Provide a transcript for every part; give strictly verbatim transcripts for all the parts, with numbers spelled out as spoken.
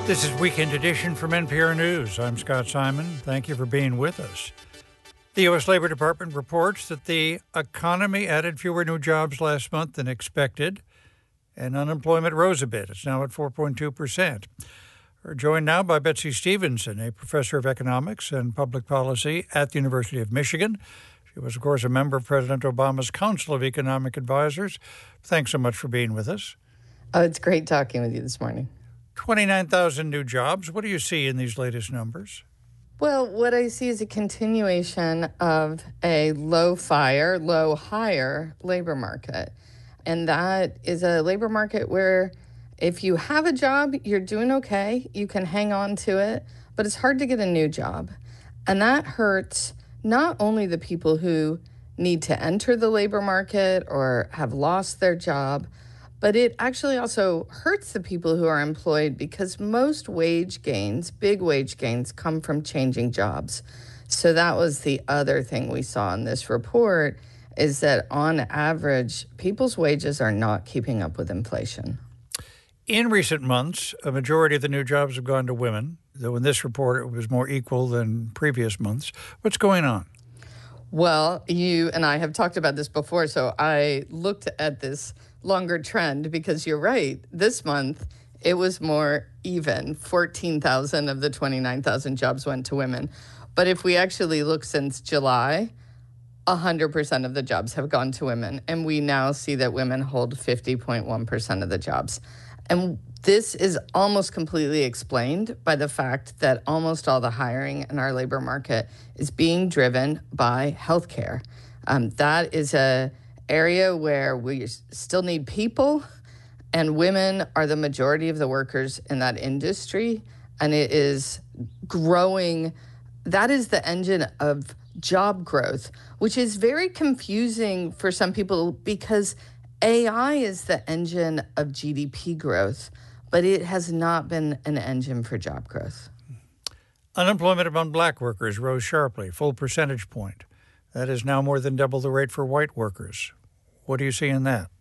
This is Weekend Edition from N P R News. I'm Scott Simon. Thank you for being with us. The U S Labor Department reports that the economy added fewer new jobs last month than expected, and unemployment rose a bit. It's now at four point two percent. We're joined now by Betsy Stevenson, a professor of economics and public policy at the University of Michigan. She was, of course, a member of President Obama's Council of Economic Advisors. Thanks so much for being with us. Oh, it's great talking with you this morning. twenty-nine thousand new jobs. What do you see in these latest numbers? Well, what I see is a continuation of a low fire, low hire labor market. And that is a labor market where if you have a job, you're doing okay. You can hang on to it, but it's hard to get a new job. And that hurts not only the people who need to enter the labor market or have lost their job, but it actually also hurts the people who are employed because most wage gains, big wage gains, come from changing jobs. So that was the other thing we saw in this report, is that on average, people's wages are not keeping up with inflation. In recent months, a majority of the new jobs have gone to women, though in this report it was more equal than previous months. What's going on? Well, you and I have talked about this before, so I looked at this longer trend because you're right. This month, it was more even. fourteen thousand of the twenty-nine thousand jobs went to women. But if we actually look since July, one hundred percent of the jobs have gone to women. And we now see that women hold fifty point one percent of the jobs. And this is almost completely explained by the fact that almost all the hiring in our labor market is being driven by healthcare. Um, that is a area where we still need people, and women are the majority of the workers in that industry, and it is growing. That is the engine of job growth, which is very confusing for some people because A I is the engine of G D P growth, but it has not been an engine for job growth. Unemployment among black workers rose sharply, full percentage point. That is now more than double the rate for white workers. What do you see in that?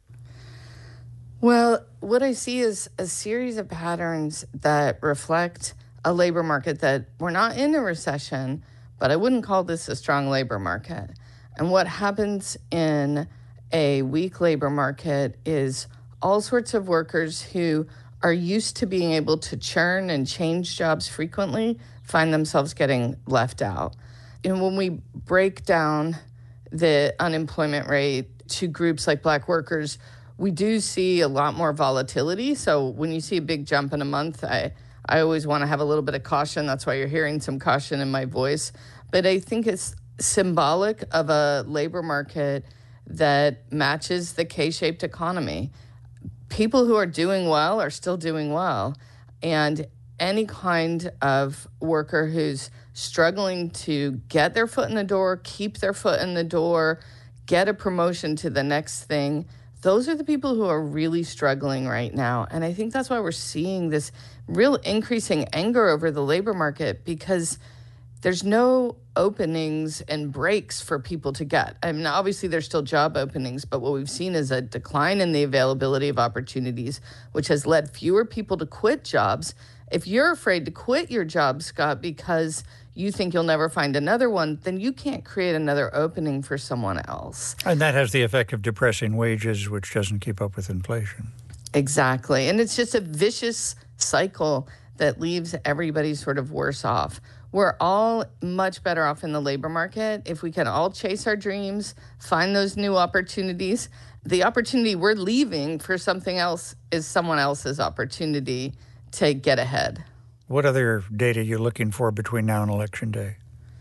Well, what I see is a series of patterns that reflect a labor market that we're not in a recession, but I wouldn't call this a strong labor market. And what happens in a weak labor market is all sorts of workers who are used to being able to churn and change jobs frequently find themselves getting left out. And when we break down the unemployment rate to groups like black workers, we do see a lot more volatility. So when you see a big jump in a month, I, I always want to have a little bit of caution. That's why you're hearing some caution in my voice. But I think it's symbolic of a labor market that matches the K-shaped economy. People who are doing well are still doing well. And any kind of worker who's struggling to get their foot in the door, keep their foot in the door, get a promotion to the next thing, those are the people who are really struggling right now. And I think that's why we're seeing this real increasing anger over the labor market, because there's no openings and breaks for people to get. I mean, obviously there's still job openings, but what we've seen is a decline in the availability of opportunities, which has led fewer people to quit jobs. If you're afraid to quit your job, Scott, because you think you'll never find another one, then you can't create another opening for someone else. And that has the effect of depressing wages, which doesn't keep up with inflation. Exactly. And it's just a vicious cycle that leaves everybody sort of worse off. We're all much better off in the labor market if we can all chase our dreams, find those new opportunities. The opportunity we're leaving for something else is someone else's opportunity to get ahead. What other data are you looking for between now and Election Day?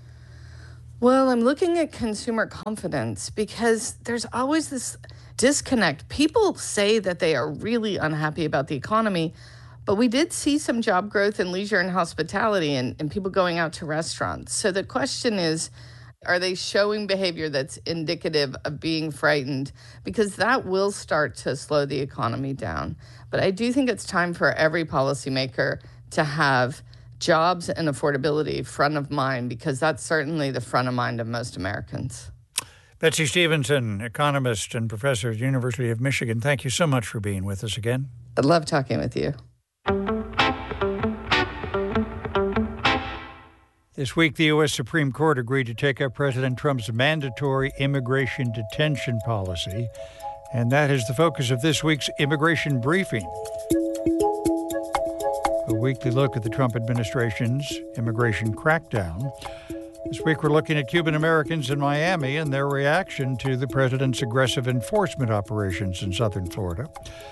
Well, I'm looking at consumer confidence because there's always this disconnect. People say that they are really unhappy about the economy, but we did see some job growth in leisure and hospitality and, and people going out to restaurants. So the question is, are they showing behavior that's indicative of being frightened? Because that will start to slow the economy down. But I do think it's time for every policymaker to have jobs and affordability front of mind, because that's certainly the front of mind of most Americans. Betsy Stevenson, economist and professor at the University of Michigan, thank you so much for being with us again. I love talking with you. This week, the U S Supreme Court agreed to take up President Trump's mandatory immigration detention policy, and that is the focus of this week's Immigration Briefing. A weekly look at the Trump administration's immigration crackdown. This week, we're looking at Cuban Americans in Miami and their reaction to the president's aggressive enforcement operations in southern Florida.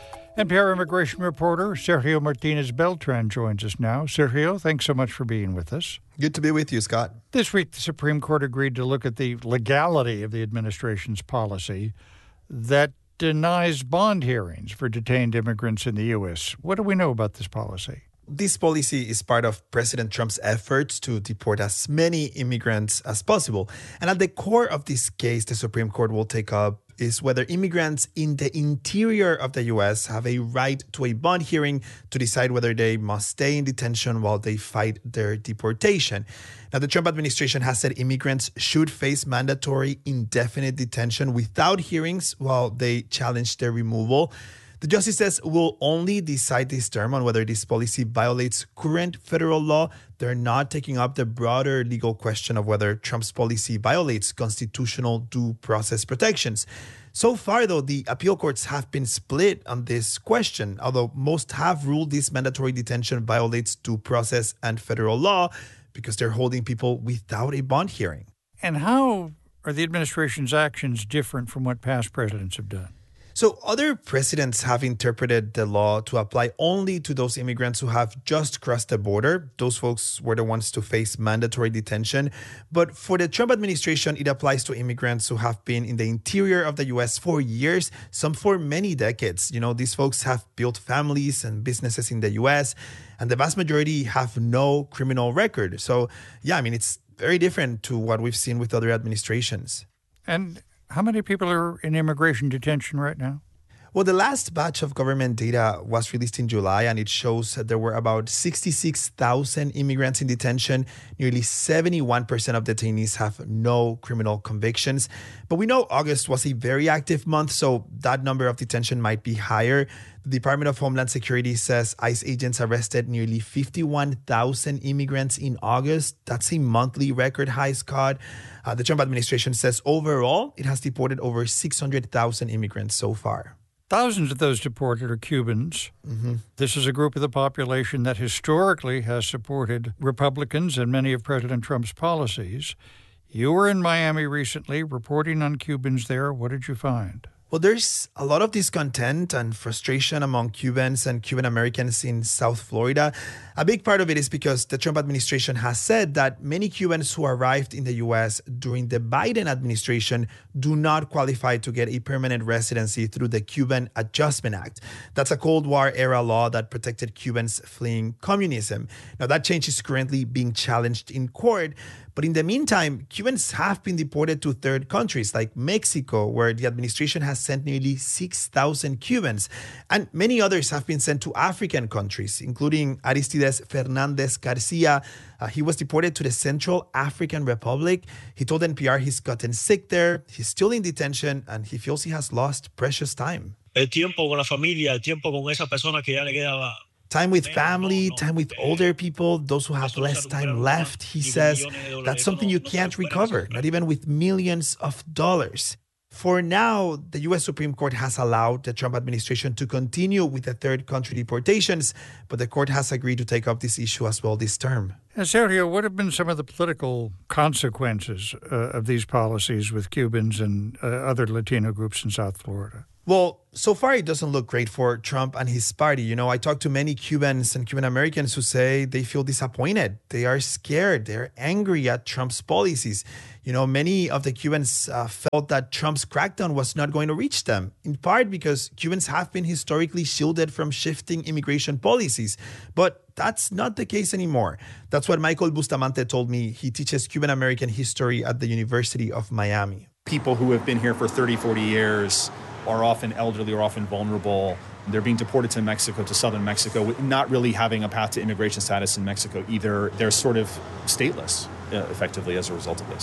N P R immigration reporter Sergio Martinez Beltran joins us now. Sergio, thanks so much for being with us. Good to be with you, Scott. This week, the Supreme Court agreed to look at the legality of the administration's policy that denies bond hearings for detained immigrants in the U S. What do we know about this policy? This policy is part of President Trump's efforts to deport as many immigrants as possible. And at the core of this case, the Supreme Court will take up is whether immigrants in the interior of the U S have a right to a bond hearing to decide whether they must stay in detention while they fight their deportation. Now, the Trump administration has said immigrants should face mandatory indefinite detention without hearings while they challenge their removal. The justices will only decide this term on whether this policy violates current federal law. They're not taking up the broader legal question of whether Trump's policy violates constitutional due process protections. So far, though, the appeal courts have been split on this question, although most have ruled this mandatory detention violates due process and federal law because they're holding people without a bond hearing. And how are the administration's actions different from what past presidents have done? So other presidents have interpreted the law to apply only to those immigrants who have just crossed the border. Those folks were the ones to face mandatory detention. But for the Trump administration, it applies to immigrants who have been in the interior of the U S for years, some for many decades. You know, these folks have built families and businesses in the U S, and the vast majority have no criminal record. So, yeah, I mean, it's very different to what we've seen with other administrations. And how many people are in immigration detention right now? Well, the last batch of government data was released in July, and it shows that there were about sixty-six thousand immigrants in detention. Nearly seventy-one percent of detainees have no criminal convictions. But we know August was a very active month, so that number of detention might be higher. The Department of Homeland Security says ICE agents arrested nearly fifty-one thousand immigrants in August. That's a monthly record high, Scott. Uh, the Trump administration says overall, it has deported over six hundred thousand immigrants so far. Thousands of those deported are Cubans. Mm-hmm. This is a group of the population that historically has supported Republicans and many of President Trump's policies. You were in Miami recently reporting on Cubans there. What did you find? Well, there's a lot of discontent and frustration among Cubans and Cuban Americans in South Florida. A big part of it is because the Trump administration has said that many Cubans who arrived in the U S during the Biden administration do not qualify to get a permanent residency through the Cuban Adjustment Act. That's a Cold War era law that protected Cubans fleeing communism. Now, that change is currently being challenged in court. But in the meantime, Cubans have been deported to third countries like Mexico, where the administration has sent nearly six thousand Cubans. And many others have been sent to African countries, including Aristides Fernandez Garcia. Uh, he was deported to the Central African Republic. He told N P R he's gotten sick there, he's still in detention, and he feels he has lost precious time. El tiempo con la familia, el tiempo con esa persona que ya le quedaba. Time with family, time with older people, those who have less time left, he says, that's something you can't recover, not even with millions of dollars. For now, the U S Supreme Court has allowed the Trump administration to continue with the third country deportations, but the court has agreed to take up this issue as well this term. And Sergio, what have been some of the political consequences uh, of these policies with Cubans and uh, other Latino groups in South Florida? Well, so far it doesn't look great for Trump and his party. You know, I talked to many Cubans and Cuban Americans who say they feel disappointed. They are scared. They're angry at Trump's policies. You know, many of the Cubans uh, felt that Trump's crackdown was not going to reach them, in part because Cubans have been historically shielded from shifting immigration policies. But that's not the case anymore. That's what Michael Bustamante told me. He teaches Cuban American history at the University of Miami. People who have been here for thirty, forty years are often elderly or often vulnerable. They're being deported to Mexico, to southern Mexico, not really having a path to immigration status in Mexico either. They're sort of stateless, uh, effectively, as a result of this.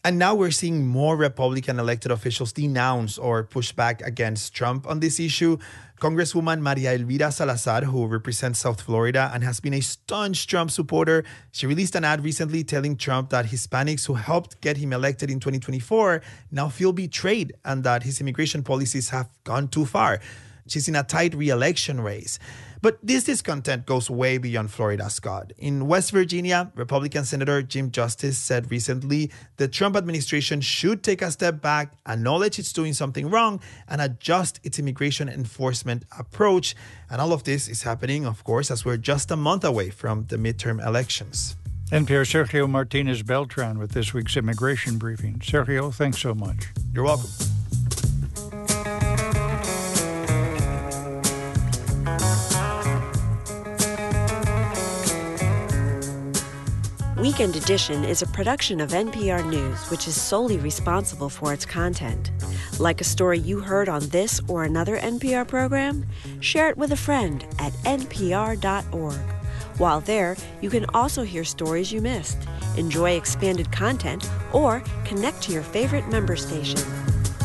And now we're seeing more Republican elected officials denounce or push back against Trump on this issue. Congresswoman Maria Elvira Salazar, who represents South Florida and has been a staunch Trump supporter, she released an ad recently telling Trump that Hispanics who helped get him elected in twenty twenty-four now feel betrayed and that his immigration policies have gone too far. She's in a tight re-election race. But this discontent goes way beyond Florida, Scott. In West Virginia, Republican Senator Jim Justice said recently the Trump administration should take a step back, acknowledge it's doing something wrong, and adjust its immigration enforcement approach. And all of this is happening, of course, as we're just a month away from the midterm elections. N P R Sergio Martinez Beltran with this week's immigration briefing. Sergio, thanks so much. You're welcome. Weekend Edition is a production of N P R News, which is solely responsible for its content. Like a story you heard on this or another N P R program? Share it with a friend at N P R dot org. While there, you can also hear stories you missed, enjoy expanded content, or connect to your favorite member station.